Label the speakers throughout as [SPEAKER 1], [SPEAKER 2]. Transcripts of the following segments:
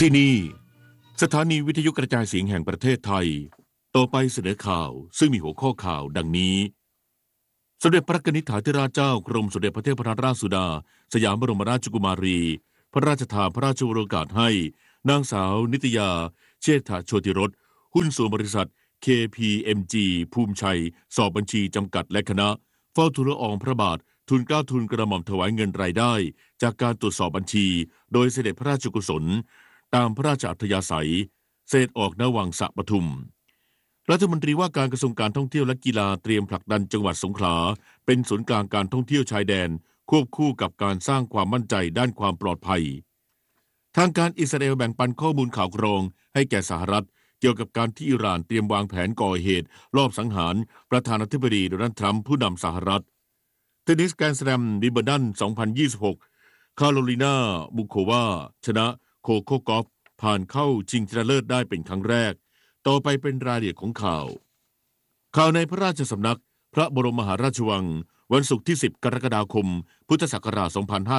[SPEAKER 1] ที่นี่สถานีวิทยุกระจายเสียงแห่งประเทศไทยต่อไปเสนอข่าวซึ่งมีหัวข้อข่าวดังนี้สมเด็จพระนิธิถาธิราชเจ้ากรมสมเด็จพระเทพรัตนราชสุดาสยามบรมราชกุมารีพระราชทานพระราชวโรกาสให้นางสาวนิตยาเชษฐโชติรสหุ้นส่วนบริษัท KPMG ภูมิชัยสอบบัญชีจำกัดและคณะเฝ้าทูลละอองพระบาททุนเกล้าทุนกระหม่อมถวายเงินรายได้จากการตรวจสอบบัญชีโดยเสด็จพระราชกุศลตามพระราชอัธยาศัยเสด็จออกณวังสะปทุมรัฐมนตรีว่าการกระทรวงการท่องเที่ยวและกีฬาเตรียมผลักดันจังหวัดสงขลาเป็นศูนย์กลางการท่องเที่ยวชายแดนควบคู่กับการสร้างความมั่นใจด้านความปลอดภัยทางการอิสราเอลแบ่งปันข้อมูลข่าวกรองให้แก่สหรัฐเกี่ยวกับการที่อิหร่านเตรียมวางแผนก่อเหตุลอบสังหารประธานาธิบดีโดนัลด์ทรัมป์ผู้นำสหรัฐเทนนิสแกรนด์สแลมวิมเบิลดัน 2026 คาโรลินาบุโควาชนะโคโคกอฟผ่านเข้าชิงชนะเลิศได้เป็นครั้งแรกต่อไปเป็นรายละเอียดของข่าวในพระราชสำนักพระบรมมหาราชวังวันศุกร์ที่10กรกฎาคมพุทธศักราช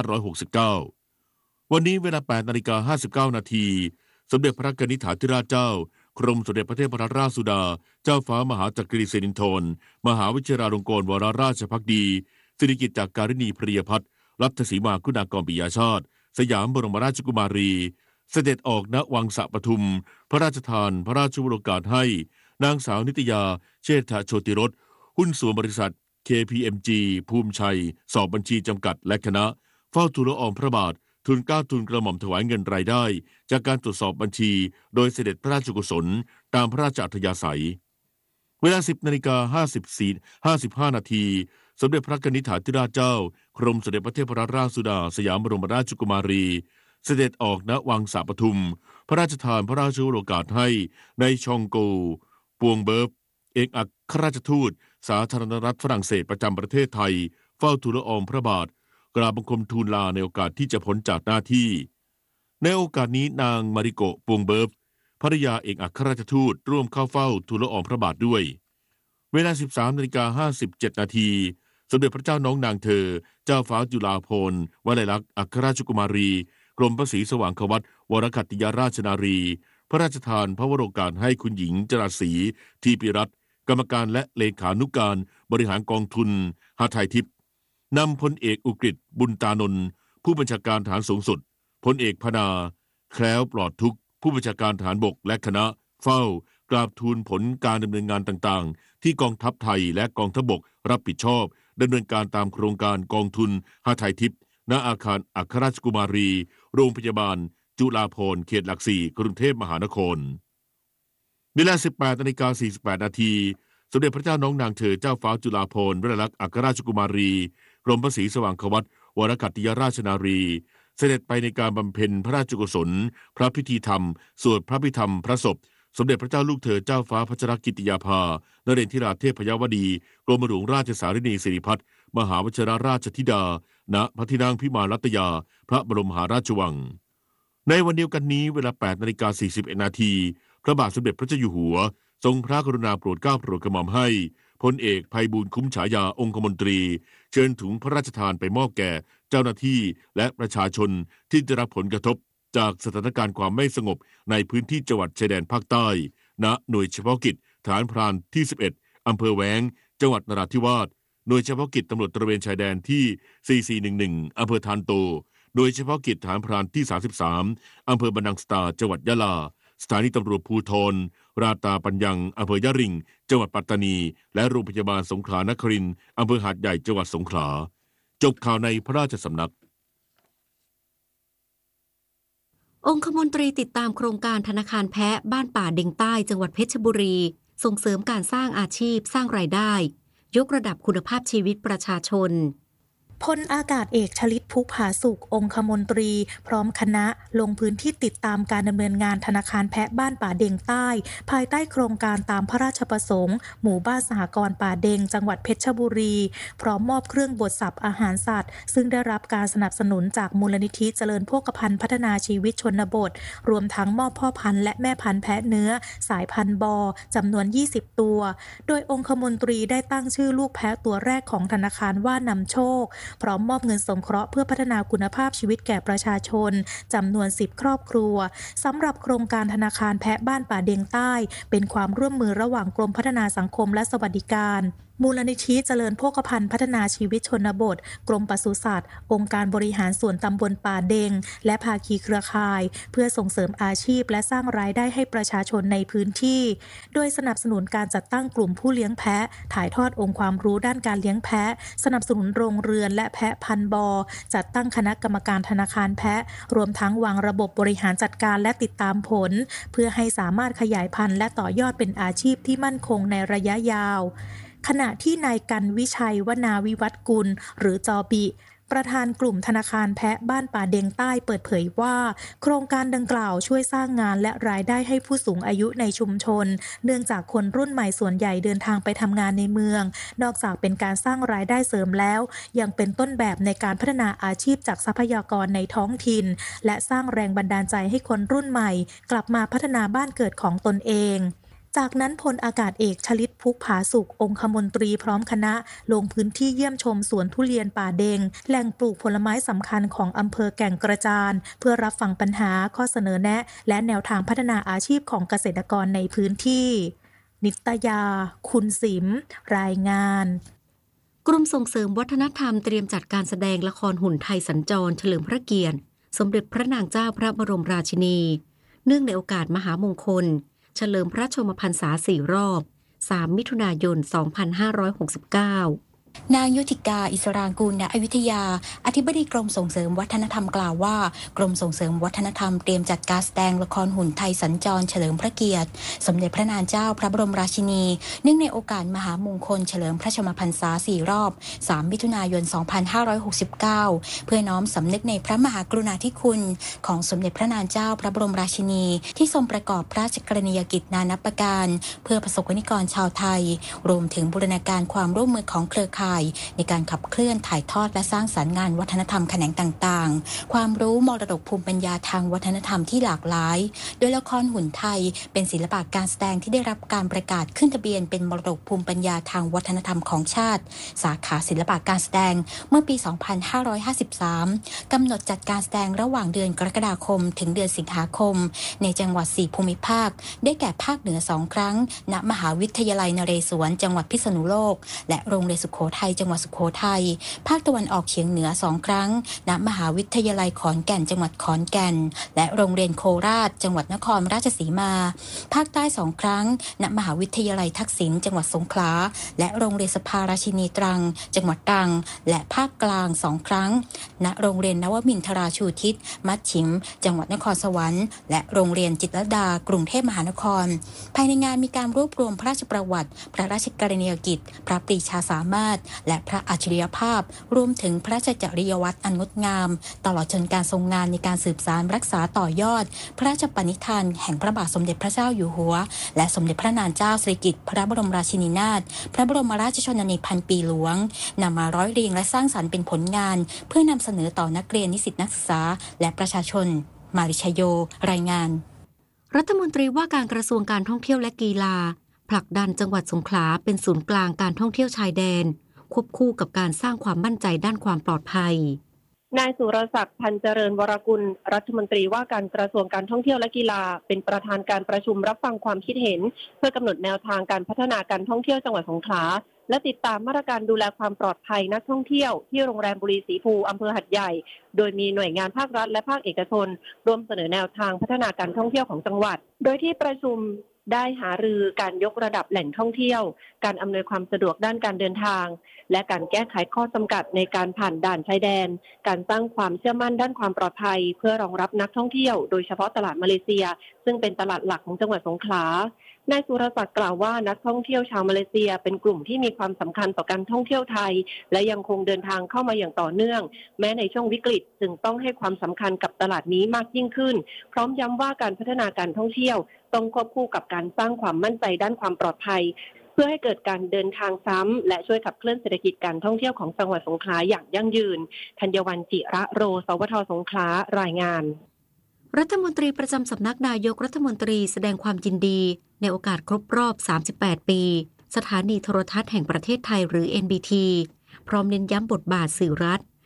[SPEAKER 1] 2569วันนี้เวลา 8:59 นาทีสมเด็จพระนิธิถาธิราชเจ้ากรมสมเด็จพระเทพรัตนราชสุดาเจ้าฟ้ามหาจักรีสิรินธรมหาวิทยาลงกรณ์วโรราชภักดีสิริกิติ์จากการิณีพริยพัฒน์รัตสีมาคุณากรปิยชาติสยามบรมราชกุมารีเสด็จออกณวังสะปทุมพระราชทานพระราชวโรกาสให้นางสาวนิตยาเชษฐโชติรสหุ้นส่วนบริษัท KPMG ภูมิชัยสอบบัญชีจำกัดและคณะเฝ้าทูลละอองพระบาททุนเกล้าทุนกระหม่อมถวายเงินรายได้จากการตรวจสอบบัญชีโดยเสด็จพระราชกุศลตามพระราชอัธยาศัยเวลา 10:55 นาทีสมเด็จพระนิธิถาธิราชเจ้ากรมสมเด็จพระเทพรัตนราชสุดาสยามบรมราชกุมารีเสด็จออกณวังสะปทุมพระราชทานพระราชวโรกาสให้ในชองโกปวงเบิร์ฟเอกอัครราชทูตสาธารณรัฐฝรั่งเศสประจำประเทศไทยเฝ้าทูลละอองพระบาทกราบบังคมทูลลาในโอกาสที่จะพ้นจากหน้าที่ในโอกาสนี้นางมาริโกปวงเบิร์ฟภริยาเอกอัครราชทูตร่วมเข้าเฝ้าทูลละอองพระบาทด้วยเวลา 13:57 นาทีสมเด็จพระเจ้าน้องนางเธอเจ้าฟ้าจุฬาภรณ์วลัยลักษณ์อัครราชกุมารีกรมพระศรีสว่างควัตรวรคัตติยราชนารีพระราชทานพระวโรกาสให้คุณหญิงจราศรีทีปิรัตน์กรรมการและเลขานุการบริหารกองทุนหทัยทิพย์นำพลเอกอุกฤษบุญตานนท์ผู้บัญชาการฐานสูงสุดพลเอกพนาแคล้วปลอดทุกข์ผู้บัญชาการฐานบกและคณะเฝ้ากราบทูลผลการดำเนินงานต่างๆที่กองทัพไทยและกองทัพบกรับผิดชอบดำเนินการตามโครงการกองทุนหทัยทิพย์ณอาคารอัครราชกุมารีโรงพยาบาลจุฬาภรณ์เขตหลัก4กรุงเทพมหานครเวลา 18:48 นาทีสมเด็จพระเจ้าน้องนางเธอเจ้าฟ้าจุฬาภรณ์วลัยลักษณ์อัครราชกุมารีกรมพระศรีสว่างควัตรวรคัตติยราชนารีเสด็จไปในการบำเพ็ญพระราชกุศลพระพิธีธรรมสวดพระพิธรรมพระศพสมเด็จพระเจ้าลูกเธอเจ้าฟ้าพัชรกิติยาภานเรนทิราเทพยวดีกรมหลวงราชสารินีสิริพัฒน์มหาวชิรราชธิดาณพระที่นั่งพิมานรัตยาพระบรมมหาราชวังในวันเดียวกันนี้เวลา 8:41 นาทีพระบาทสมเด็จพระเจ้าอยู่หัวทรงพระกรุณาโปรดเกล้าโปรดกระหม่อมให้พลเอกไพบูลย์คุ้มฉายาองคมนตรีเชิญถุงพระราชทานไปมอบแก่เจ้าหน้าที่และประชาชนที่ได้รับผลกระทบจากสถานการณ์ความไม่สงบในพื้นที่จังหวัดชายแดนภาคใต้ณหน่วยเฉพาะกิจฐานพรานที่11อำเภอแหวงจังหวัดนราธิวาสหน่วยเฉพาะกิจตำรวจตระเวนชายแดนที่4411อำเภอทานโตหน่วยเฉพาะกิจฐานพรานที่33อำเภอบรรนังสตาจังหวัดยะลาสถานีตำรวจภูธรราตาปัญญังอำเภอยะริงจังหวัดปัตตานีและโรงพยาบาลสงขลานครินทร์อำเภอหาดใหญ่จังหวัดสงขลาจบข่าวในพระราชสำนัก
[SPEAKER 2] องคมนตรีติดตามโครงการธนาคารแพะบ้านป่าเด็งใต้จังหวัดเพชรบุรีส่งเสริมการสร้างอาชีพสร้างรายได้ยกระดับคุณภาพชีวิตประชาชนพลอากาศเอกชลิตภูผาสุของคมนตรีพร้อมคณะลงพื้นที่ติดตามการดำเนินงานธนาคารแพะบ้านป่าเด็งใต้ภายใต้โครงการตามพระราชประสงค์หมู่บ้านสหกรณ์ป่าเด็งจังหวัดเพชรบุรีพร้อมมอบเครื่องบดสับอาหารสัตว์ซึ่งได้รับการสนับสนุนจากมูลนิธิเจริญโภคภัณฑ์พัฒนาชีวิตชนบทรวมทั้งมอบพ่อพันธุ์และแม่พันธุ์แพะเนื้อสายพันธุ์บอจำนวน20ตัวโดยองคมนตรีได้ตั้งชื่อลูกแพะตัวแรกของธนาคารว่านำโชค
[SPEAKER 3] พร้อมมอบเงินสงเคราะห์เพื่อพัฒนาคุณภาพชีวิตแก่ประชาชนจำนวน10ครอบครัวสำหรับโครงการธนาคารแพะบ้านป่าเด็งใต้เป็นความร่วมมือระหว่างกรมพัฒนาสังคมและสวัสดิการมูลนิธิเจริญโภคภัณฑ์พัฒนาชีวิตชนบทกรมปศุสัตว์องค์การบริหารส่วนตำบลป่าเด็งและภาคีเครือข่ายเพื่อส่งเสริมอาชีพและสร้างรายได้ให้ประชาชนในพื้นที่โดยสนับสนุนการจัดตั้งกลุ่มผู้เลี้ยงแพะถ่ายทอดองค์ความรู้ด้านการเลี้ยงแพะสนับสนุนโรงเรือนและแพะพันธุ์บอจัดตั้งคณะกรรมการธนาคารแพะรวมทั้งวางระบบบริหารจัดการและติดตามผลเพื่อให้สามารถขยายพันธุ์และต่อยอดเป็นอาชีพที่มั่นคงในระยะยาวขณะที่นายกันวิชัยวนาวิวัฒน์กุลหรือจอบิประธานกลุ่มธนาคารแพะบ้านป่าเด็งใต้เปิดเผยว่าโครงการดังกล่าวช่วยสร้างงานและรายได้ให้ผู้สูงอายุในชุมชนเนื่องจากคนรุ่นใหม่ส่วนใหญ่เดินทางไปทำงานในเมืองนอกจากเป็นการสร้างรายได้เสริมแล้วยังเป็นต้นแบบในการพัฒนาอาชีพจากทรัพยากรในท้องถิ่นและสร้างแรงบันดาลใจให้คนรุ่นใหม่กลับมาพัฒนาบ้านเกิดของตนเองจากนั้นพลอากาศเอกชลิตพุกผาสุกองคมนตรีพร้อมคณะลงพื้นที่เยี่ยมชมสวนทุเรียนป่าเด็งแหล่งปลูกผลไม้สำคัญของอำเภอแก่งกระจานเพื่อรับฟังปัญหาข้อเสนอแนะและแนวทางพัฒนาอาชีพของเกษตรกรในพื้นที่นิตยาคุณสิมรายงาน
[SPEAKER 2] กรมส่งเสริมวัฒนธรรมเตรียมจัดการแสดงละครหุ่นไทยสัญจรเฉลิมพระเกียรติสมเด็จพระนางเจ้าพระบรมราชินีเนื่องในโอกาสมหามงคลเฉลิมพระชนมพรรษา4 รอบ 3 มิถุนายน 2569
[SPEAKER 4] นางยุติกาอิสรางกูลณอยุธยาอธิบดีกรมส่งเสริมวัฒนธรรมกล่าวว่ากรมส่งเสริมวัฒนธรรมเตรียมจัดการแสดงละครหุ่นไทยสัญจรเฉลิมพระเกียรติสมเด็จพระนางเจ้าพระบรมราชินีเนื่องในโอกาสมหามงคลเฉลิมพระชนมพรรษา4 รอบ 3 มิถุนายน 2569เพื่อน้อมสำนึกในพระมหากรุณาธิคุณของสมเด็จพระนางเจ้าพระบรมราชินีที่ทรงประกอบพระราชกรณียกิจนานับประการเพื่อประสบกนิกรชาวไทยรวมถึงบูรณาการความร่วมมือของเครือข่ายในการขับเคลื่อนถ่ายทอดและสร้างสรรค์งานวัฒนธรรมแขนงต่างๆความรู้มรดกภูมิปัญญาทางวัฒนธรรมที่หลากหลายโดยละครหุ่นไทยเป็นศิลปะการแสดงที่ได้รับการประกาศขึ้นทะเบียนเป็นมรดกภูมิปัญญาทางวัฒนธรรมของชาติสาขาศิลปะการแสดงเมื่อปี 2553 กำหนดจัดการแสดงระหว่างเดือนกรกฎาคมถึงเดือนสิงหาคมในจังหวัด4ภูมิภาคได้แก่ภาคเหนือ2 ครั้งณมหาวิทยาลัยนเรศวรจังหวัดพิษณุโลกและโรงเรียนสุโขทัยจังหวัดสุโขทัยภาคตะวันออกเฉียงเหนือ2 ครั้งณมหาวิทยาลัยขอนแก่นจังหวัดขอนแก่นและโรงเรียนโคราชจังหวัดนครราชสีมาภาคใต้2 ครั้งณมหาวิทยาลัยทักษิณจังหวัดสงขลาและโรงเรียนสภาราชินีตรังจังหวัดตรังและภาคกลาง2 ครั้งณโรงเรียนนวมินทราชูทิศมัดฉิมจังหวัดนครสวรรค์และโรงเรียนจิตรลดากรุงเทพมหานครภายในงานมีการรวบรวมพระราชประวัติพระราชกรณียกิจพระปรีชาสามารถและพระอัจฉริยภาพรวมถึงพระราชจริยวัตรอันงดงามตลอดจนการทรงงานในการสืบสานรักษาต่อยอดพระราชปณิธานแห่งพระบาทสมเด็จพระเจ้าอยู่หัวและสมเด็จพระนางเจ้าสิริกิติ์พระบรมราชินีนาถพระบรมราชชนนีพันปีหลวงนำมาร้อยเรียงและสร้างสรรค์เป็นผลงานเพื่อนำเสนอต่อนักเรียนนิสิตนักศึกษาและประชาชนมาริชโยรายงาน
[SPEAKER 2] รัฐมนตรีว่าการกระทรวงการท่องเที่ยวและกีฬาผลักดันจังหวัดสงขลาเป็นศูนย์กลางการท่องเที่ยวชายแดนควบคู่กับการสร้างความมั่นใจด้านความปลอดภัย
[SPEAKER 5] นายสุรศักดิ์พันเจริญวรกุลรัฐมนตรีว่าการกระทรวงการท่องเที่ยวและกีฬาเป็นประธานการประชุมรับฟังความคิดเห็นเพื่อกำหนดแนวทางการพัฒนาการท่องเที่ยวจังหวัดสงขลาและติดตามมาตรการดูแลความปลอดภัยนักท่องเที่ยวที่โรงแรมบุรีสีภูอำเภอหัดใหญ่โดยมีหน่วยงานภาครัฐและภาคเอกชนร่วมเสนอแนวทางพัฒนาการท่องเที่ยวของจังหวัดโดยที่ประชุมได้หารือการยกระดับแหล่งท่องเที่ยวการอำนวยความสะดวกด้านการเดินทางและการแก้ไขข้อจำกัดในการผ่านด่านชายแดนการสร้างความเชื่อมั่นด้านความปลอดภัยเพื่อรองรับนักท่องเที่ยวโดยเฉพาะตลาดมาเลเซียซึ่งเป็นตลาดหลักของจังหวัดสงขลานายสุรศักดิ์กล่าวว่านักท่องเที่ยวชาวมาเลเซียเป็นกลุ่มที่มีความสำคัญต่อการท่องเที่ยวไทยและยังคงเดินทางเข้ามาอย่างต่อเนื่องแม้ในช่วงวิกฤตจึงต้องให้ความสำคัญกับตลาดนี้มากยิ่งขึ้นพร้อมย้ำว่าการพัฒนาการท่องเที่ยวต้องควบคู่กับการสร้างความมั่นใจด้านความปลอดภัยเพื่อให้เกิดการเดินทางซ้ำและช่วยขับเคลื่อนเศรษฐกิจการท่องเที่ยวของจังหวัดสงขลาอย่างยั่งยืนธัญวรรณจิระโรสวทสงขลารายงาน
[SPEAKER 2] รัฐมนตรีประจำสำนักนายกรัฐมนตรีแสดงความยินดีในโอกาสครบรอบ38 ปีสถานีโทรทัศน์แห่งประเทศไทยหรือ NBT พร้อมเน้นย้ำบทบาทสื่อรัฐ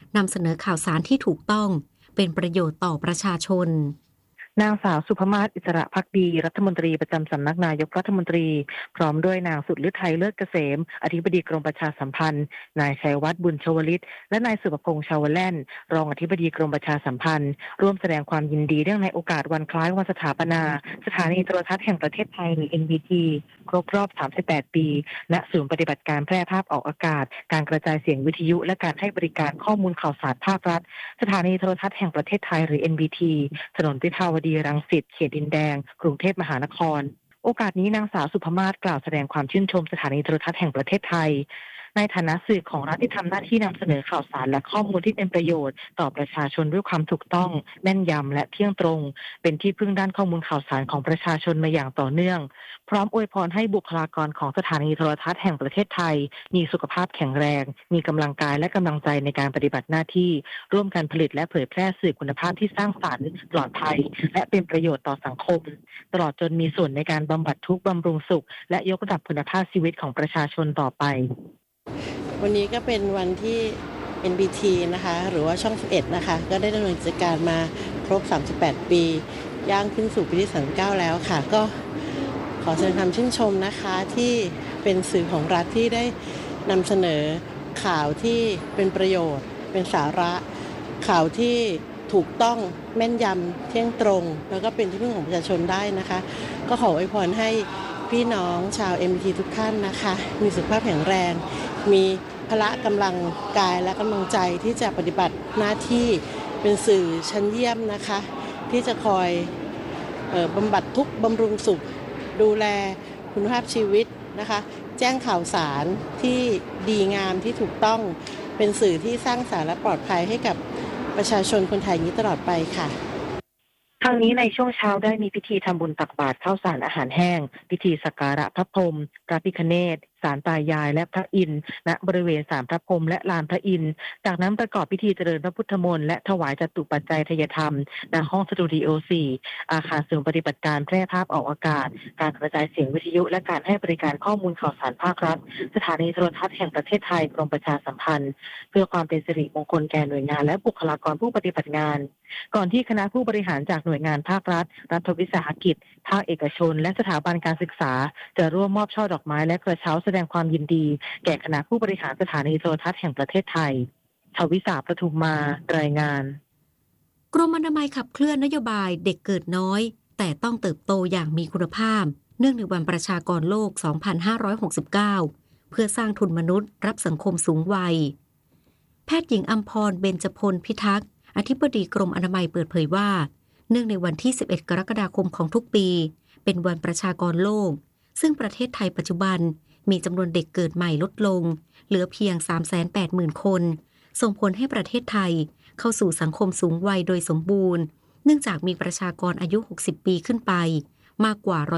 [SPEAKER 2] นำเสนอข่าวสารที่ถูกต้องเป็นประโยชน์ต่อประชาชน
[SPEAKER 6] นางสาวสุภมาศอิสระภักดีรัฐมนตรีประจำสำนักนายกรัฐมนตรีพร้อมด้วยนางสุดฤทัยเลิศเกษมอธิบดีกรมประชาสัมพันธ์นายชัยวัฒน์บุญชวลิตและนายสุภพงษ์ชาวแล่นรองอธิบดีกรมประชาสัมพันธ์ร่วมแสดงความยินดีเนื่องในโอกาสวันคล้ายวันสถาปนาสถานีโทรทัศน์แห่งประเทศไทยหรือ NBT ครบรอบ 38 ปีณศูนย์ปฏิบัติการแพร่ภาพออกอากาศการกระจายเสียงวิทยุและการให้บริการข้อมูลข่าวสารภาครัฐสถานีโทรทัศน์แห่งประเทศไทยหรือ NBT ถนนวิภาวดีรังสิตเขตดินแดงกรุงเทพมหานครโอกาสนี้นางสาวสุภมาศกล่าวแสดงความชื่นชมสถานีโทรทัศน์แห่งประเทศไทยในฐานะสื่อของรัฐที่ทำหน้าที่นำเสนอข่าวสารและข้อมูลที่เป็นประโยชน์ต่อประชาชนด้วยความถูกต้องแม่นยำและเที่ยงตรงเป็นที่พึ่งด้านข้อมูลข่าวสารของประชาชนมาอย่างต่อเนื่องพร้อมอวยพรให้บุคลากรของสถานีโทรทัศน์แห่งประเทศไทยมีสุขภาพแข็งแรงมีกำลังกายและกำลังใจในการปฏิบัติหน้าที่ร่วมกันผลิตและเผยแพร่สื่อคุณภาพที่สร้างสรรค์ปลอดภัยและเป็นประโยชน์ต่อสังคมตลอดจนมีส่วนในการบำบัดทุกข์บำรุงสุขและยกระดับคุณภาพชีวิตของประชาชนต่อไป
[SPEAKER 7] วันนี้ก็เป็นวันที่ NBT นะคะหรือว่าช่อง 11 นะคะก็ได้ดำเนินกิจการมาครบ 38 ปีย่างขึ้นสู่ปีที่ 39 แล้วค่ะก็ขอแสดงความชื่นชมนะคะที่เป็นสื่อของรัฐที่ได้นำเสนอข่าวที่เป็นประโยชน์เป็นสาระข่าวที่ถูกต้องแม่นยำเที่ยงตรงแล้วก็เป็นที่พึ่งของประชาชนได้นะคะก็ขออวยพรให้พี่น้องชาว NBT ทุกท่านนะคะมีสุขภาพแข็งแรงมีพละกำลังกายและกำลังใจที่จะปฏิบัติหน้าที่เป็นสื่อชั้นเยี่ยมนะคะที่จะคอยบำบัดทุกข์บำรุงสุขดูแลคุณภาพชีวิตนะคะแจ้งข่าวสารที่ดีงามที่ถูกต้องเป็นสื่อที่สร้างสรรค์และปลอดภัยให้กับประชาชนคนไทยนี้ตลอดไปค่ะ
[SPEAKER 6] ทางนี้ในช่วงเช้าได้มีพิธีทำบุญตักบาตรข้าวสารอาหารแห้งพิธีสักการะพระพรหมพระพิฆเนศศาลตายายและพระอินทร์ณบริเวณศาลพระพรหมและลานพระอินทร์จากนั้นประกอบพิธีเจริญพระพุทธมนต์และถวายจตุปัจจัยทายธรรมณห้องสตูดิโอ 4 อาคารศูนย์ปฏิบัติการแพร่ภาพออกอากาศการกระจายเสียงวิทยุและการให้บริการข้อมูลข่าวสารภาครัฐสถานีโทรทัศน์แห่งประเทศไทยกรมประชาสัมพันธ์เพื่อความเป็นสิริมงคลแก่หน่วยงานและบุคลากรผู้ปฏิบัติงานก่อนที่คณะผู้บริหารจากหน่วยงานภาครัฐรัฐวิสาหกิจภาคเอกชนและสถาบันการศึกษาจะร่วมมอบช่อดอกไม้และกระเช้าแสดงความยินดีแก่คณะผู้บริหารสถานีโทรทัศน์แห่งประเทศไทยชวิสาประทุมมารายงาน
[SPEAKER 2] กรมอนามัยขับเคลื่อนนโยบายเด็กเกิดน้อยแต่ต้องเติบโตอย่างมีคุณภาพเนื่องในวันประชากรโลก 2569 เพื่อสร้างทุนมนุษย์รับสังคมสูงวัยแพทย์หญิงอัมพรเบญจพลพิทักษ์อธิบดีกรมอนามัยเปิดเผยว่าเนื่องในวันที่ 11 กรกฎาคมของทุกปีเป็นวันประชากรโลกซึ่งประเทศไทยปัจจุบันมีจำนวนเด็กเกิดใหม่ลดลงเหลือเพียง 380,000 คนส่งผลให้ประเทศไทยเข้าสู่สังคมสูงวัยโดยสมบูรณ์เนื่องจากมีประชากรอายุ 60 ปีขึ้นไปมากกว่า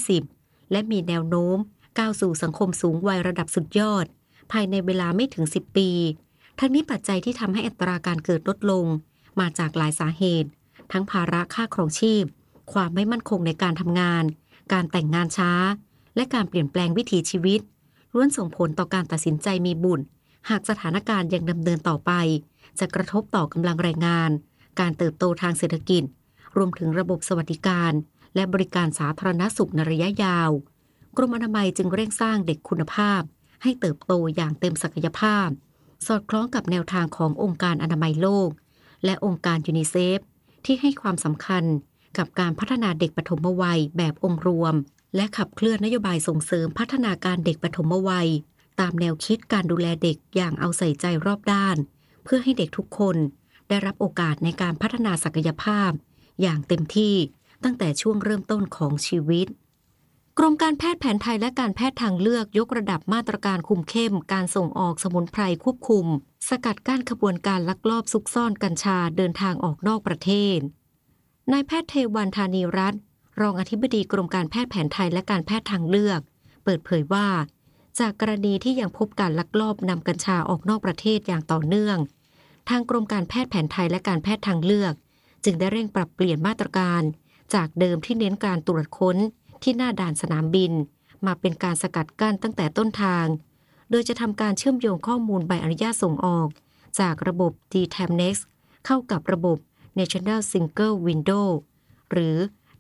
[SPEAKER 2] 120และมีแนวโน้มก้าวสู่สังคมสูงวัยระดับสุดยอดภายในเวลาไม่ถึง 10 ปีทั้งนี้ปัจจัยที่ทำให้อัตราการเกิดลดลงมาจากหลายสาเหตุทั้งภาระค่าครองชีพความไม่มั่นคงในการทำงานการแต่งงานช้าและการเปลี่ยนแปลงวิถีชีวิตล้วนส่งผลต่อการตัดสินใจมีบุตรหากสถานการณ์ยังดำเนินต่อไปจะกระทบต่อกำลังแรงงานการเติบโตทางเศรษฐกิจรวมถึงระบบสวัสดิการและบริการสาธารณสุขในระยะยาวกรมอนามัยจึงเร่งสร้างเด็กคุณภาพให้เติบโตอย่างเต็มศักยภาพสอดคล้องกับแนวทางขององค์การอนามัยโลกและองค์การยูนิเซฟที่ให้ความสำคัญกับการพัฒนาเด็กปฐมวัยแบบองค์รวมและขับเคลื่อนนโยบายส่งเสริมพัฒนาการเด็กปฐมวัยตามแนวคิดการดูแลเด็กอย่างเอาใส่ใจรอบด้านเพื่อให้เด็กทุกคนได้รับโอกาสในการพัฒนาศักยภาพอย่างเต็มที่ตั้งแต่ช่วงเริ่มต้นของชีวิตกรมการแพทย์แผนไทยและการแพทย์ทางเลือกยกระดับมาตรการคุมเข้มการส่งออกสมุนไพรควบคุมสกัดกั้นขบวนการลักลอบซุกซ่อนกัญชาเดินทางออกนอกประเทศนายแพทย์เทวันธานีรัตน์รองอธิบดีกรมการแพทย์แผนไทยและการแพทย์ทางเลือกเปิดเผยว่าจากกรณีที่ยังพบการลักลอบนำกัญชาออกนอกประเทศอย่างต่อเนื่องทางกรมการแพทย์แผนไทยและการแพทย์ทางเลือกจึงได้เร่งปรับเปลี่ยนมาตรการจากเดิมที่เน้นการตรวจค้นที่หน้าด่านสนามบินมาเป็นการสกัดกั้นตั้งแต่ต้นทางโดยจะทำการเชื่อมโยงข้อมูลใบอนุญาตส่งออกจากระบบ DTAM Next เข้ากับระบบ National Single Window หรือ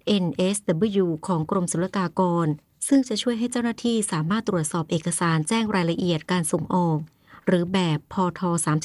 [SPEAKER 2] NSW ของกรมศุลกากรซึ่งจะช่วยให้เจ้าหน้าที่สามารถตรวจสอบเอกสารแจ้งรายละเอียดการส่งออกหรือแบบพท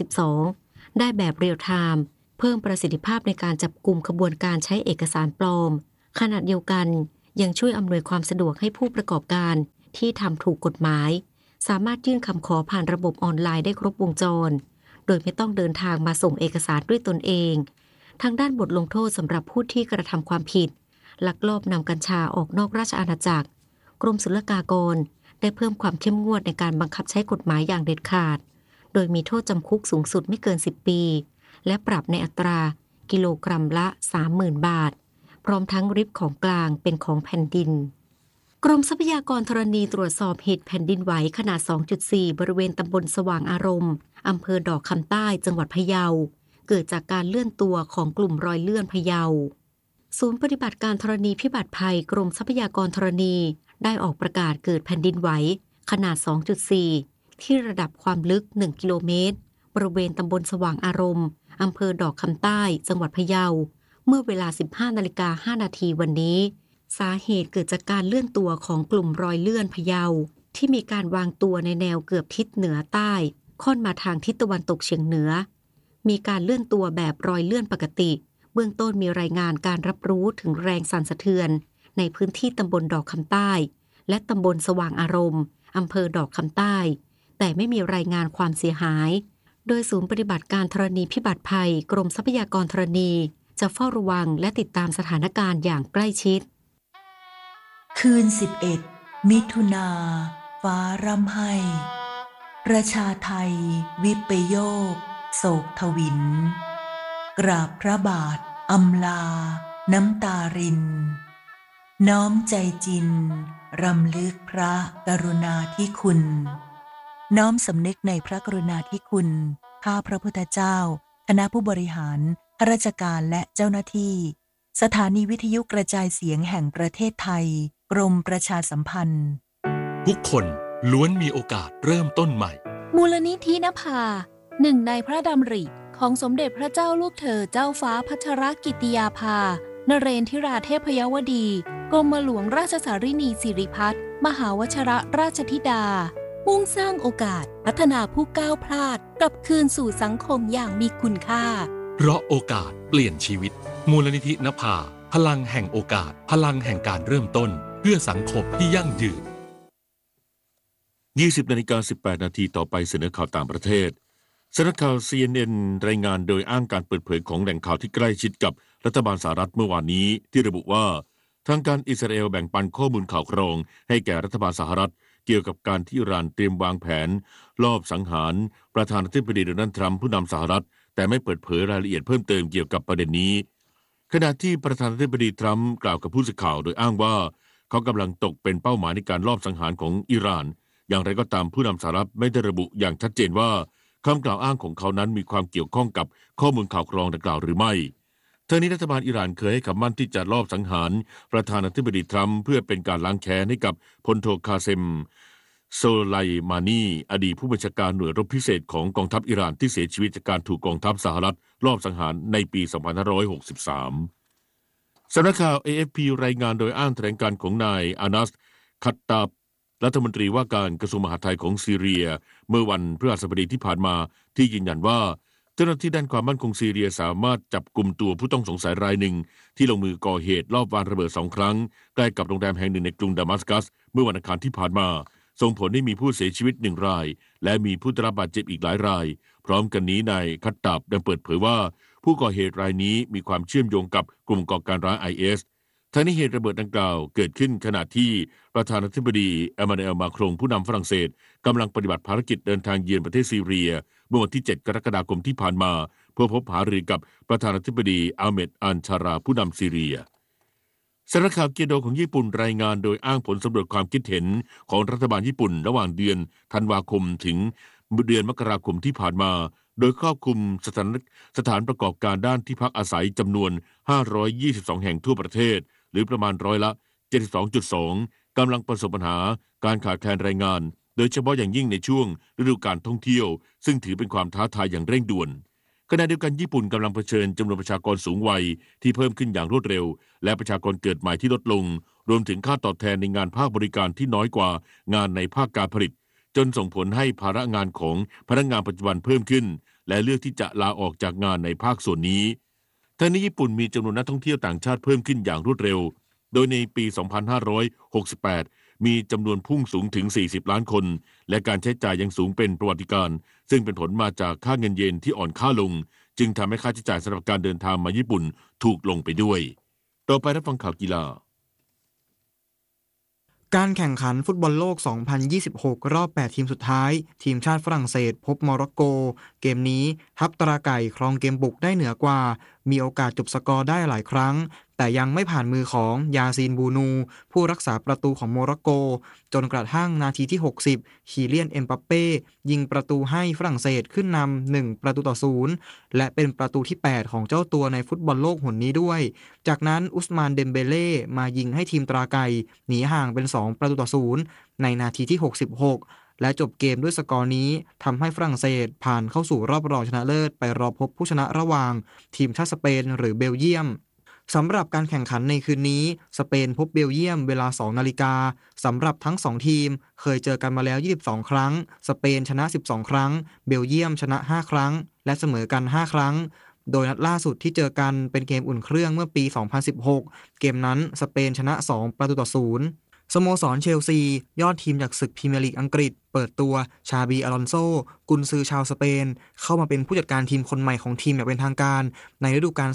[SPEAKER 2] 32ได้แบบเรียลไทม์เพิ่มประสิทธิภาพในการจับกุมขบวนการใช้เอกสารปลอมขณะเดียวกันยังช่วยอำนวยความสะดวกให้ผู้ประกอบการที่ทำถูกกฎหมายสามารถยื่นคำขอผ่านระบบออนไลน์ได้ครบวงจรโดยไม่ต้องเดินทางมาส่งเอกสารด้วยตนเองทางด้านบทลงโทษสำหรับผู้ที่กระทำความผิดลักลอบนำกัญชาออกนอกราชอาณาจักรกรมศุลกากรได้เพิ่มความเข้มงวดในการบังคับใช้กฎหมายอย่างเด็ดขาดโดยมีโทษจำคุกสูงสุดไม่เกิน10 ปีและปรับในอัตรากิโลกรัมละ 30,000 บาทพร้อมทั้งริบของกลางเป็นของแผ่นดินกรมทรัพยากรธรณีตรวจสอบเหตุแผ่นดินไหวขนาด 2.4 บริเวณตำบลสว่างอารมณ์อำเภอดอกคำใต้จังหวัดพะเยาเกิดจากการเลื่อนตัวของกลุ่มรอยเลื่อนพะเยาศูนย์ปฏิบัติการธรณีพิบัติภัยกรมทรัพยากรธรณีได้ออกประกาศเกิดแผ่นดินไหวขนาด 2.4 ที่ระดับความลึก 1 กิโลเมตรบริเวณตำบลสว่างอารมณ์อำเภอดอกคำใต้จังหวัดพะเยาเมื่อเวลา 15:05 นาทีวันนี้สาเหตุเกิดจากการเลื่อนตัวของกลุ่มรอยเลื่อนพะเยาที่มีการวางตัวในแนวเกือบทิศเหนือใต้ค่อนมาทางทิศตะวันตกเฉียงเหนือมีการเลื่อนตัวแบบรอยเลื่อนปกติเบื้องต้นมีรายงานการรับรู้ถึงแรงสั่นสะเทือนในพื้นที่ตำบลดอกคำใต้และตำบลสว่างอารมณ์อำเภอดอกคำใต้แต่ไม่มีรายงานความเสียหายโดยศูนย์ปฏิบัติการธรณีพิบัติภัยกรมทรัพยากรธรณีจะเฝ้าระวังและติดตามสถานการณ์อย่างใกล้ชิด
[SPEAKER 8] คืน11 มิถุนาฟ้าร่ำไห้ประชาไทยวิปโยคโศกทวินกราบพระบาทอำลาน้ำตารินน้อมใจจินรำลึกพระกรุณาธิคุณน้อมสำนึกในพระกรุณาธิคุณข้าพระพุทธเจ้าคณะผู้บริหารข้าราชการและเจ้าหน้าที่สถานีวิทยุกระจายเสียงแห่งประเทศไทยกรมประชาสัมพันธ์
[SPEAKER 9] ทุกคนล้วนมีโอกาสเริ่มต้นใหม่
[SPEAKER 10] มูลนิธินภาหนึ่งในพระดำริของสมเด็จพระเจ้าลูกเธอเจ้าฟ้าพัชรกิติยาภานเรนทิราเทพยวดีกรมหลวงราชสารินีสิริพัฒน์มหาวชิรราชธิดามุ่งสร้างโอกาสพัฒนาผู้ก้าวพลาดกลับคืนสู่สังคมอย่างมีคุณค่า
[SPEAKER 9] เพราะโอกาสเปลี่ยนชีวิตมูลนิธินภาพลังแห่งโอกาสพลังแห่งการเริ่มต้นเพื่อสังคมที่ยั่งยืน
[SPEAKER 1] 20:18 นาทีต่อไปเสนอข่าวต่างประเทศสำนักข่าว CNN รายงานโดยอ้างการเปิดเผยของแหล่งข่าวที่ใกล้ชิดกับรัฐบาลสหรัฐเมื่อวานนี้ที่ระบุว่าทางการอิสราเอลแบ่งปันข้อมูลข่าวกรองให้แก่รัฐบาลสหรัฐเกี่ยวกับการที่อิหร่านเตรียมวางแผนลอบสังหารประธานาธิบดีโดนัลด์ทรัมป์ผู้นำสหรัฐแต่ไม่เปิดเผยรายละเอียดเพิ่มเติมเกี่ยวกับประเด็นนี้ขณะที่ประธานาธิบดีทรัมป์กล่าวกับผู้สื่อข่าวโดยอ้างว่าเขากำลังตกเป็นเป้าหมายในการลอบสังหารของอิหร่านอย่างไรก็ตามผู้นำสหรัฐไม่ได้ระบุอย่างชัดเจนว่าคำกล่าวอ้างของเขานั้นมีความเกี่ยวข้องกับข้อมูลข่าวกรองดังกล่าวหรือไม่ทั้งนี้รัฐบาลอิหร่านเคยให้คำมั่นที่จะลอบสังหารประธานาธิบดีทรัมป์เพื่อเป็นการล้างแค้นให้กับพลโทคาเซมโซไลมานีอดีตผู้บัญชาการหน่วยรบพิเศษของกองทัพอิหร่านที่เสียชีวิตจากการถูกกองทัพสหรัฐลอบสังหารในปี 2563 สำนักข่าว AFP รายงานโดยอ้างแถลงการณ์ของนายอานัส คัตตาบรัฐมนตรีว่าการกระทรวงมหาดไทยของซีเรียเมื่อวันพฤหัสบดีที่ผ่านมาที่ยืนยันว่าเจ้าหน้าที่ด้านความมั่นคงซีเรียสามารถจับกุมตัวผู้ต้องสงสัยรายหนึ่งที่ลงมือก่อเหตุลอบวางระเบิด2 ครั้งใกล้กับโรงแรมแห่งหนึ่งในกรุงดามัสกัสเมื่อวันอังคารที่ผ่านมาส่งผลให้มีผู้เสียชีวิต1 รายและมีผู้ได้รับบาดเจ็บอีกหลายรายพร้อมกันนี้นายคัตตาบยังเปิดเผยว่าผู้ก่อเหตุรายนี้มีความเชื่อมโยงกับกลุ่มก่อการร้าย IS ทั้งนี้เหตุระเบิดดังกล่าวเกิดขึ้นขณะที่ประธานาธิบดีเอมานูเอล มาครงผู้นำฝรั่งเศสกำลังปฏิบัติภารกิจเดินทางเยือนประเทศซีเรียเมื่อวันที่ 7 กรกฎาคมที่ผ่านมาเพื่อพบหารือกับประธานาธิบดีอาเมด อัลชาราผู้นำซีเรียสำนักข่าวเกียวโดของญี่ปุ่นรายงานโดยอ้างผลสำรวจความคิดเห็นของรัฐบาลญี่ปุ่นระหว่างเดือนธันวาคมถึงเดือนมกราคมที่ผ่านมาโดยครอบคลุมสถานประกอบการด้านที่พักอาศัยจำนวน522แห่งทั่วประเทศหรือประมาณร้อยละ 72.2 กำลังประสบปัญหาการขาดแคลนแรงงานโดยเฉพาะอย่างยิ่งในช่วงฤดูกาลท่องเที่ยวซึ่งถือเป็นความท้าทายอย่างเร่งด่วนขณะเดียวกันญี่ปุ่นกำลังเผชิญจำนวนประชากรสูงวัยที่เพิ่มขึ้นอย่างรวดเร็วและประชากรเกิดใหม่ที่ลดลงรวมถึงค่าตอบแทนในงานภาคบริการที่น้อยกว่างานในภาคการผลิตจนส่งผลให้ภาระงานของพนักงานปัจจุบันเพิ่มขึ้นและเลือกที่จะลาออกจากงานในภาคส่วนนี้ทั้งนี้ญี่ปุ่นมีจำนวนนักท่องเที่ยวต่างชาติเพิ่มขึ้นอย่างรวดเร็วโดยในปี 2568 มีจำนวนพุ่งสูงถึง 40 ล้านคนและการใช้จ่ายยังสูงเป็นประวัติการณ์ซึ่งเป็นผลมาจากค่าเงินเยนที่อ่อนค่าลงจึงทำให้ค่าใช้จ่ายสำหรับการเดินทางมาญี่ปุ่นถูกลงไปด้วยต่อไปรับฟังข่าวกีฬา
[SPEAKER 11] การแข่งขันฟุตบอลโลก 2026 รอบ 8 ทีมสุดท้ายทีมชาติฝรั่งเศสพบโมร็อกโกเกมนี้ทัพตราไก่ครองเกมบุกได้เหนือกว่ามีโอกาสจบสกอร์ได้หลายครั้งแต่ยังไม่ผ่านมือของยาซีนบูนูผู้รักษาประตูของโมร็อกโกจนกระทั่งนาทีที่ 60 คีเลียน เอ็มบัปเป้ยิงประตูให้ฝรั่งเศสขึ้นนำ1-0และเป็นประตูที่ 8 ของเจ้าตัวในฟุตบอลโลกหนนี้ด้วยจากนั้นอุสมาน เดมเบเล่มายิงให้ทีมตราไก่หนีห่างเป็น2-0ในนาทีที่ 66และจบเกมด้วยสกอร์นี้ทำให้ฝรั่งเศสผ่านเข้าสู่รอบรองชนะเลิศไปรอพบผู้ชนะระหว่างทีมชาติสเปนหรือเบลเยียมสำหรับการแข่งขันในคืนนี้สเปนพบเบลเยียมเวลา 2 นาฬิกาสำหรับทั้ง2ทีมเคยเจอกันมาแล้ว22ครั้งสเปนชนะ12ครั้งเบลเยียมชนะ5ครั้งและเสมอกัน5ครั้งโดยนัดล่าสุดที่เจอกันเป็นเกมอุ่นเครื่องเมื่อปี 2016 เกมนั้นสเปนชนะ2-0สโมสรเชลซียอดทีมจากศึกพรีเมียร์ลีกอังกฤษเปิดตัวชาบีอลอนโซกุนซือชาวสเปนเข้ามาเป็นผู้จัดการทีมคนใหม่ของทีมอย่างเป็นทางการในฤดูกาล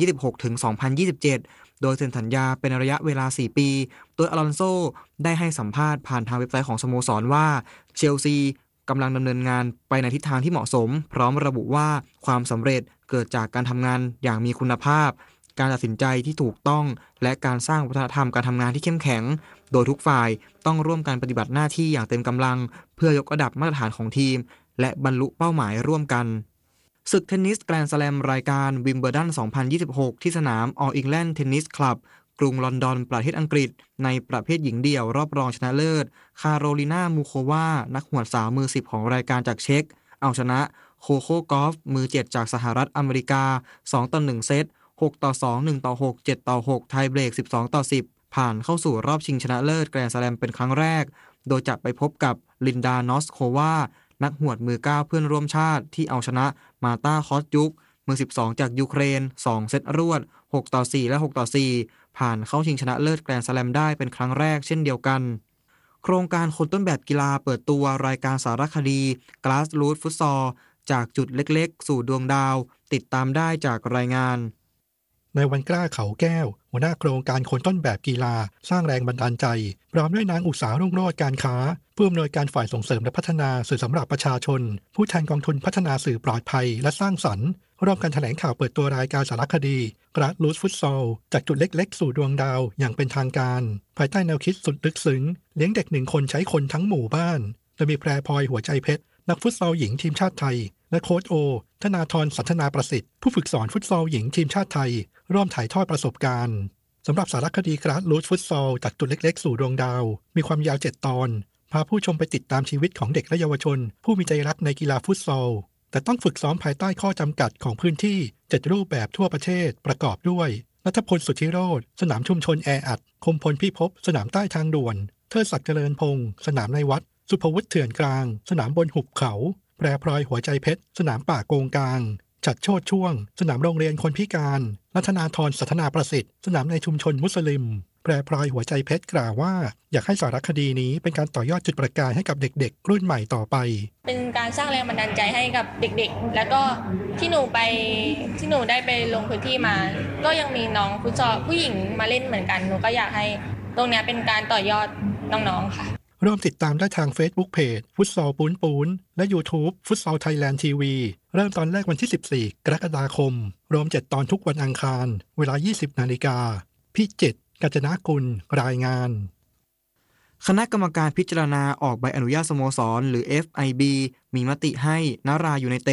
[SPEAKER 11] 2026-2027 โดยเซ็นสัญญาเป็นระยะเวลา 4 ปีโดยอลอนโซได้ให้สัมภาษณ์ผ่านทางเว็บไซต์ของสโมสรว่าเชลซีกำลังดำเนินงานไปในทิศทางที่เหมาะสมพร้อมระบุว่าความสำเร็จเกิดจากการทำงานอย่างมีคุณภาพการตัดสินใจที่ถูกต้องและการสร้างวัฒนธรรมการทำงานที่เข้มแข็งโดยทุกฝ่ายต้องร่วมกันปฏิบัติหน้าที่อย่างเต็มกำลังเพื่อยกระดับมาตรฐานของทีมและบรรลุเป้าหมายร่วมกันศึกเทนนิสแกรนด์สแลมรายการวิมเบิลดัน 2026 ที่สนาม All England Tennis Club กรุงลอนดอนประเทศอังกฤษในประเภทหญิงเดี่ยวรอบรองชนะเลิศคาโรลินามูโควานักหวดสาวมือ10ของรายการจากเช็กเอาชนะโคโค่กอล์ฟมือ7จากสหรัฐอเมริกา 2-1 เซต6-2 1-6 7-6 ไทยเบรก 12-10 ผ่านเข้าสู่รอบชิงชนะเลิศแกรนด์สแลมเป็นครั้งแรกโดยจะไปพบกับลินดานอสโควานักหวดมือ9เพื่อนร่วมชาติที่เอาชนะมาตาคอสยุกมือ12จากยูเครน2เซตรวด 6-4 และ 6-4 ผ่านเข้าชิงชนะเลิศแกรนด์สแลมได้เป็นครั้งแรกเช่นเดียวกันโครงการคนต้นแบบกีฬาเปิดตัวรายการสารคดี Grassroots Futsal จากจุดเล็กๆสู่ดวงดาวติดตามได้จากรายงาน
[SPEAKER 12] ในวันกล้าเขาแก้วหัวหน้าโครงการคนต้นแบบกีฬาสร้างแรงบันดาลใจพร้อมด้วยนางอุษารุ่งโรจน์การค้าผู้อำนวยการฝ่ายส่งเสริมและพัฒนาสื่อสำหรับประชาชนผู้แทนกองทุนพัฒนาสื่อปลอดภัยและสร้างสรรค์ร่วมกันแถลงข่าวเปิดตัวรายการสารคดี Grassroots Futsal จากจุดเล็กๆสู่ดวงดาวอย่างเป็นทางการภายใต้แนวคิดสุดลึกซึ้งเลี้ยงเด็ก1คนใช้คนทั้งหมู่บ้านโดยมีแพรพลอยหัวใจเพชรนักฟุตซอลหญิงทีมชาติไทยและโค้ชโอธนาธรสันทนาประสิทธิ์ผู้ฝึกสอนฟุตซอลหญิงทีมชาติไทยร่วมถ่ายทอดประสบการณ์สำหรับสารคดี Grassroots Futsal จากจุดเล็กๆสู่ดวงดาวมีความยาว7ตอนพาผู้ชมไปติดตามชีวิตของเด็กและเยาวชนผู้มีใจรักในกีฬาฟุตซอลแต่ต้องฝึกซ้อมภายใต้ข้อจำกัดของพื้นที่7รูปแบบทั่วประเทศประกอบด้วยณัฐพล สุทธิโรจน์สนามชุมชนแออัดคมพลพิภพสนามใต้ทางด่วนเทิดศักดิ์เจริญพงศ์สนามในวัดสุภวุฒิเถื่อนกลางสนามบนหุบเขาแพรพลอยหัวใจเพชรสนามป่าโกงกลางฉัตรโชติช่วงสนามโรงเรียนคนพิการรัตนาธรสัทนาประสิทธิ์สนามในชุมชนมุสลิมแพรพลอยหัวใจเพชรกล่าวว่าอยากให้สารคดีนี้เป็นการต่อยอดจุดประกายให้กับเด็กๆรุ่นใหม่ต่อไป
[SPEAKER 13] เป็นการสร้างแรงบันดาลใจให้กับเด็กๆแล้วก็ที่หนูได้ไปลงพื้นที่มาก็ยังมีน้องฟุตซอลผู้หญิงมาเล่นเหมือนกันหนูก็อยากให้ตรงนี้เป็นการต่อยอดน้องๆค่ะ
[SPEAKER 12] ร่วมติดตามได้ทาง Facebook Page ฟุตซอลปูนและ YouTube ฟุตซอลไทยแลนด์ทีวีเริ่มตอนแรกวันที่14กรกฎาคมรวม7ตอนทุกวันอังคารเวลา 20 นาฬิกาพี่จิตร กาญจนากุลรายงาน
[SPEAKER 11] คณะกรรมการพิจารณาออกใบอนุญาตสโมสรหรือ FIB มีมติให้นารายูไนเต็ด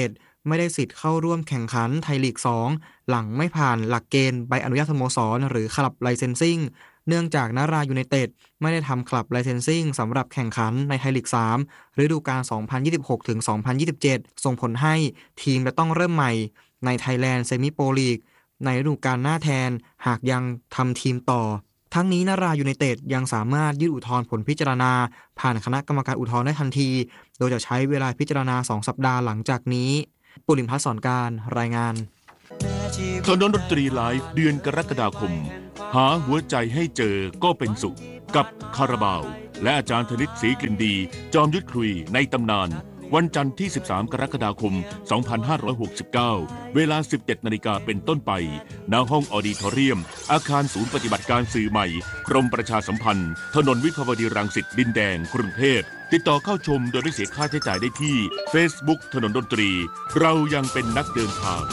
[SPEAKER 11] ไม่ได้สิทธิ์เข้าร่วมแข่งขันไทยลีก 2 หลังไม่ผ่านหลักเกณฑ์ใบอนุญาตสโมสรหรือคลับไลเซนซิ่งเนื่องจากนารายูไนเต็ดไม่ได้ทำคลับไลเซนซิ่งสำหรับแข่งขันในไทยลีก 3 ฤดูกาล 2026 ถึง 2027 ส่งผลให้ทีมจะต้องเริ่มใหม่ในไทยแลนด์เซมิโปรลีกในฤดูกาลหน้าแทนหากยังทำทีมต่อทั้งนี้นารายูไนเต็ดยังสามารถยื่นอุทธรณ์ผลพิจารณาผ่านคณะกรรมการอุทธรณ์ได้ทันทีโดยจะใช้เวลาพิจารณา2 สัปดาห์หลังจากนี้ปุริมพัฒน์สอนการรายงาน
[SPEAKER 1] ถนนดนตรีไลฟ์เดือนกรกฎาคมหาหัวใจให้เจอก็เป็นสุขกับคาราบาวและอาจารย์ธนิตศรีกลิ่นดีจอมยุทธคุยในตำนานวันจันทร์ที่13กรกฎาคม2569เวลา 17 นาฬิกาเป็นต้นไปณห้องออดิทอเรียมอาคารศูนย์ปฏิบัติการสื่อใหม่กรมประชาสัมพันธ์ถนนวิภาวดีรังสิตดินแดงกรุงเทพติดต่อเข้าชมโดยไม่เสียค่าใช้จ่ายได้ที่ Facebook ถนนดนตรีเรายังเป็นนักเดินทาง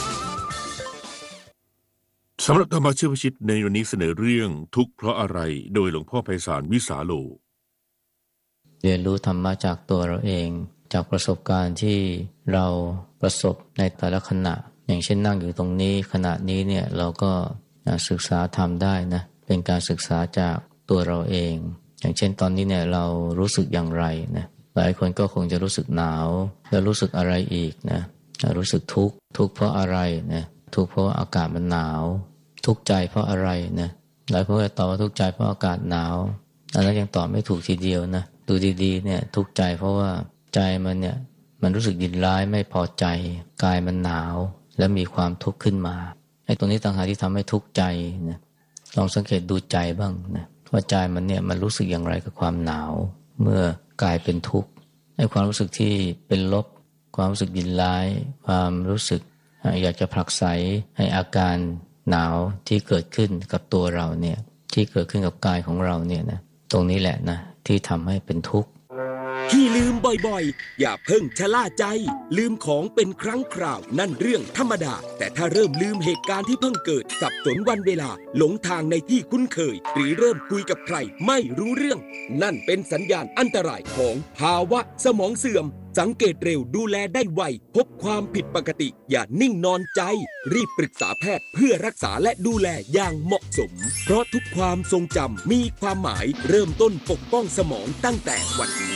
[SPEAKER 1] สำหรับธรรมเชื่อพชิตในวันนี้เสนอเรื่องทุกข์เพราะอะไรโดยหลวงพ่อไพศาลวิสาโล
[SPEAKER 14] เรียนรู้ธรรมะจากตัวเราเองจากประสบการณ์ที่เราประสบในแต่ละขณะอย่างเช่นนั่งอยู่ตรงนี้ขณะนี้เนี่ยเราก็ศึกษาธรรมได้นะเป็นการศึกษาจากตัวเราเองอย่างเช่นตอนนี้เนี่ยเรารู้สึกอย่างไรนะหลายคนก็คงจะรู้สึกหนาวแล้วรู้สึกอะไรอีกนะรู้สึกทุกข์เพราะอะไรนะทุกข์เพราะอากาศมันหนาวทุกข์ใจเพราะอะไรนะหลายคนก็ตอบว่าทุกข์ใจเพราะอากาศหนาวอันนั้นยังตอบไม่ถูกทีเดียวนะดูดีๆเนี่ยทุกข์ใจเพราะว่าใจมันเนี่ยมันรู้สึกยินร้ายไม่พอใจกายมันหนาวและมีความทุกข์ขึ้นมาไอ้ตรงนี้ต่างหากที่ทำให้ทุกข์ใจนะลองสังเกตดูใจบ้างนะว่าใจมันเนี่ยมันรู้สึกอย่างไรกับความหนาวเมื่อกายเป็นทุกข์ไอ้ความรู้สึกที่เป็นลบความรู้สึกยินร้ายความรู้สึกอยากจะผลักไสให้อาการหนาวที่เกิดขึ้นกับตัวเราเนี่ยที่เกิดขึ้นกับกายของเราเนี่ยนะตรงนี้แหละนะที่ทำให้เป็นทุกข์
[SPEAKER 15] ที่ลืมบ่อยๆอย่าเพิ่งชะล่าใจลืมของเป็นครั้งคราวนั่นเรื่องธรรมดาแต่ถ้าเริ่มลืมเหตุการณ์ที่เพิ่งเกิดสับสนวันเวลาหลงทางในที่คุ้นเคยหรือเริ่มคุยกับใครไม่รู้เรื่องนั่นเป็นสัญญาณอันตรายของภาวะสมองเสื่อมสังเกตเร็วดูแลได้ไวพบความผิดปกติอย่านิ่งนอนใจรีบปรึกษาแพทย์เพื่อรักษาและดูแลอย่างเหมาะสมเพราะทุกความทรงจำมีความหมายเริ่มต้นปกป้องสมองตั้งแต่วันนี้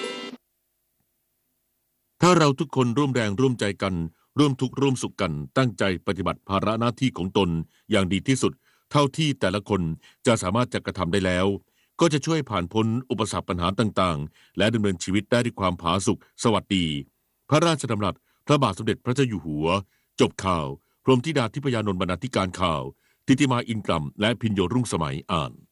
[SPEAKER 1] ถ้าเราทุกคนร่วมแรงร่วมใจกันร่วมทุกข์ร่วมสุขกันตั้งใจปฏิบัติภาระหน้าที่ของตนอย่างดีที่สุดเท่าที่แต่ละคนจะสามารถจะกระทำได้แล้วก็จะช่วยผ่านพ้นอุปสรรคปัญหาต่างๆและดำเนินชีวิตได้ด้วยความผาสุกสวัสดีพระราชดำรัสพระบาทสมเด็จพระเจ้าอยู่หัวจบข่าวพรหมธิดาทิพยานนท์บรรณาธิการข่าวทิติมาอินกลัมและพิญโยรุ่งสมัยอ่าน